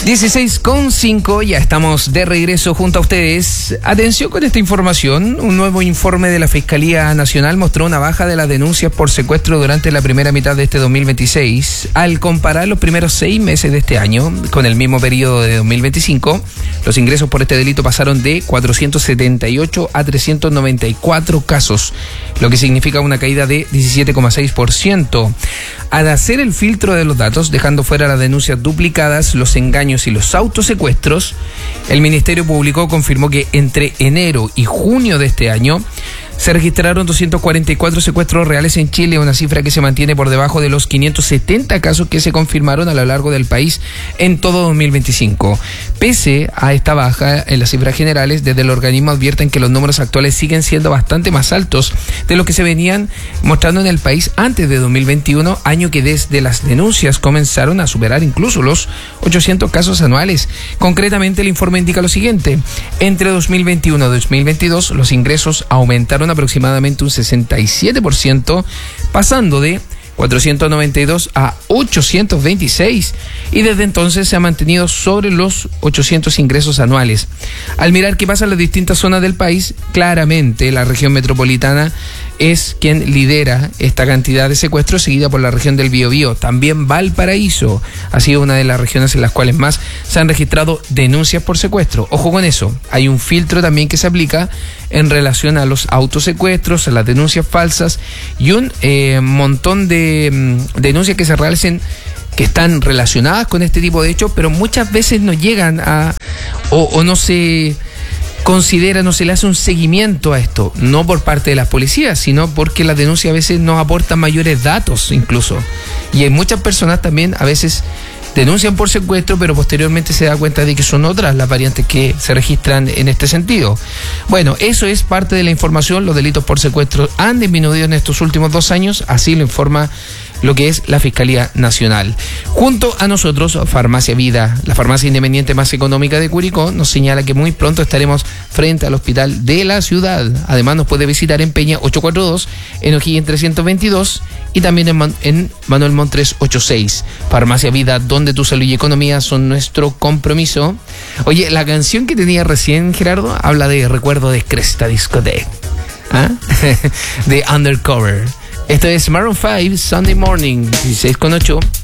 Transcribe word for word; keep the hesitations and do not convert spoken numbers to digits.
dieciséis con cinco, ya estamos de regreso junto a ustedes. Atención con esta información. Un nuevo informe de la Fiscalía Nacional mostró una baja de las denuncias por secuestro durante la primera mitad de este dos mil veintiséis. Al comparar los primeros seis meses de este año con el mismo periodo de dos mil veinticinco, los ingresos por este delito pasaron de cuatrocientos setenta y ocho a trescientos noventa y cuatro casos, lo que significa una caída de diecisiete coma seis por ciento. Al hacer el filtro de los datos, dejando fuera las denuncias duplicadas, los engaños y los autosecuestros, el Ministerio Público confirmó que entre enero y junio de este año se registraron doscientos cuarenta y cuatro secuestros reales en Chile, una cifra que se mantiene por debajo de los quinientos setenta casos que se confirmaron a lo largo del país en todo dos mil veinticinco. Pese a esta baja en las cifras generales, desde el organismo advierten que los números actuales siguen siendo bastante más altos de lo que se venían mostrando en el país antes de dos mil veintiuno, año que desde las denuncias comenzaron a superar incluso los ochocientos casos anuales. Concretamente, el informe indica lo siguiente: entre dos mil veintiuno y dos mil veintidós, los ingresos aumentaron aproximadamente un sesenta y siete por ciento, pasando de cuatrocientos noventa y dos a ochocientos veintiséis, y desde entonces se ha mantenido sobre los ochocientos ingresos anuales. Al mirar qué pasa en las distintas zonas del país, claramente la región metropolitana es quien lidera esta cantidad de secuestros, seguida por la región del Biobío. También Valparaíso ha sido una de las regiones en las cuales más se han registrado denuncias por secuestro. Ojo con eso, hay un filtro también que se aplica en relación a los autosecuestros, a las denuncias falsas y un eh, montón de mm, denuncias que se realicen que están relacionadas con este tipo de hechos, pero muchas veces no llegan a o, o no se considera, no se le hace un seguimiento a esto, no por parte de las policías, sino porque las denuncias a veces nos aportan mayores datos incluso. Y hay muchas personas también a veces denuncian por secuestro, pero posteriormente se da cuenta de que son otras las variantes que se registran en este sentido. Bueno, eso es parte de la información. Los delitos por secuestro han disminuido en estos últimos dos años, así lo informa lo que es la Fiscalía Nacional. Junto a nosotros, Farmacia Vida, la farmacia independiente más económica de Curicó, nos señala que muy pronto estaremos frente al hospital de la ciudad. Además, nos puede visitar en Peña ochocientos cuarenta y dos, en O'Higgins trescientos veintidós y también en, Man- en Manuel Montt trescientos ochenta y seis. Farmacia Vida, donde tu salud y economía son nuestro compromiso. Oye, la canción que tenía recién, Gerardo, habla de recuerdo de Cresta Discoteque, ¿ah? De Undercover. Esto es Maroon cinco, Sunday Morning, dieciséis con ocho.